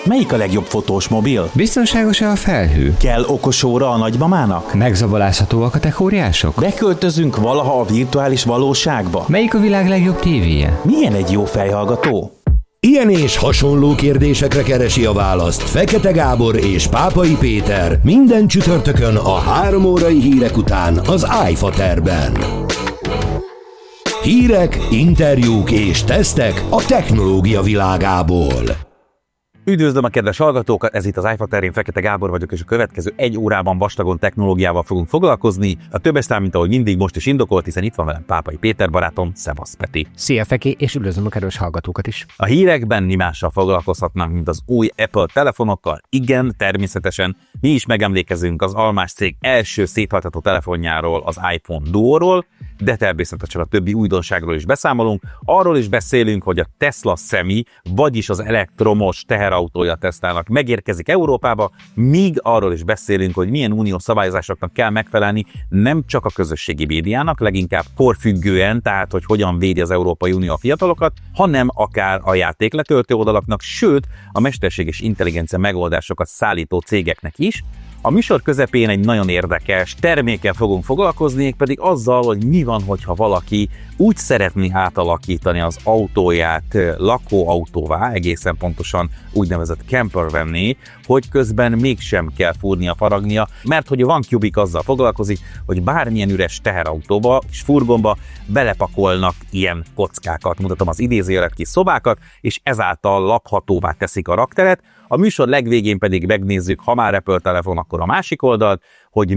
Melyik a legjobb fotós mobil? Biztonságos-e a felhő? Kell okos óra a nagymamának? Megzabolázhatóak a techóriások? Beköltözünk valaha a virtuális valóságba? Melyik a világ legjobb tévéje? Milyen egy jó fejhallgató? Ilyen és hasonló kérdésekre keresi a választ Fekete Gábor és Pápai Péter minden csütörtökön a 3 órai hírek után az iFaterben. Hírek, interjúk és tesztek a technológia világából. Üdvözlöm a kedves hallgatókat, ez itt az iFater, én Fekete Gábor vagyok, és a következő 1 órában vastagon technológiával fogunk foglalkozni. A többesztán, mint ahogy mindig, most is indokolt, hiszen itt van velem Pápai Péter barátom, szevasz Peti. Szia Feki, és üdvözlöm a kedves hallgatókat is. A hírekben mi mással foglalkozhatnánk, mint az új Apple telefonokkal. Igen, természetesen mi is megemlékezünk az almás cég első széthajtható telefonjáról, az iPhone Duo-ról, de természetesen a többi újdonságról is beszámolunk. Arról is beszélünk, hogy a Tesla Semi, vagyis az elektromos teherautója Teslának megérkezik Európába, míg arról is beszélünk, hogy milyen uniós szabályozásoknak kell megfelelni, nem csak a közösségi médiának, leginkább korfüggően, tehát hogy hogyan védi az Európai Unió a fiatalokat, hanem akár a játékletöltő oldalaknak, sőt a mesterséges intelligencia megoldásokat szállító cégeknek is. A műsor közepén egy nagyon érdekes termékkel fogunk foglalkozni, pedig azzal, hogy mi van, hogyha valaki úgy szeretné átalakítani az autóját lakóautóvá, egészen pontosan úgynevezett campervanné, hogy közben mégsem kell fúrnia, faragnia, mert hogy a OneCubic azzal foglalkozik, hogy bármilyen üres teherautóba és furgonba belepakolnak ilyen kockákat, mutatom az idézőjelet kis szobákat, és ezáltal lakhatóvá teszik a rakteret. A műsor legvégén pedig megnézzük, ha már Apple telefon, akkor a másik oldalt, hogy